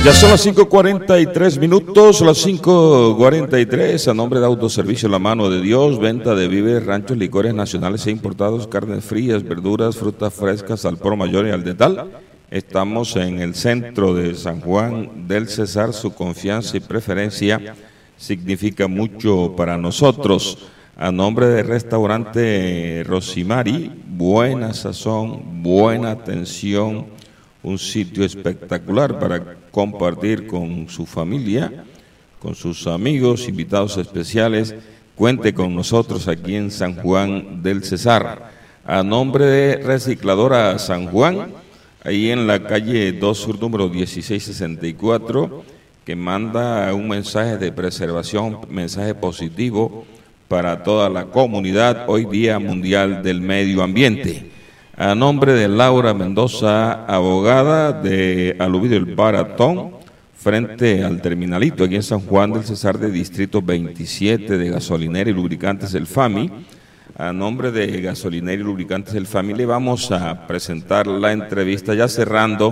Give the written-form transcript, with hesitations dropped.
Ya son las 5:43 minutos, las 5:43, a nombre de Autoservicio La Mano de Dios, venta de víveres, ranchos, licores nacionales e importados, carnes frías, verduras, frutas frescas al por mayor y al detal. Estamos en el centro de San Juan del Cesar, su confianza y preferencia significa mucho para nosotros. A nombre del restaurante Rosimari, buena sazón, buena atención, un sitio espectacular para compartir con su familia, con sus amigos, invitados especiales. Cuente con nosotros aquí en San Juan del Cesar. A nombre de Recicladora San Juan, ahí en la calle 2 Sur, número 1664, que manda un mensaje de preservación, mensaje positivo para toda la comunidad, hoy Día Mundial del Medio Ambiente. A nombre de Laura Mendoza, abogada de Aluvido El Baratón, frente al terminalito, aquí en San Juan del Cesar, de Distrito 27, de Gasolinera y Lubricantes El FAMI. A nombre de Gasolinera y Lubricantes El FAMI le vamos a presentar la entrevista, ya cerrando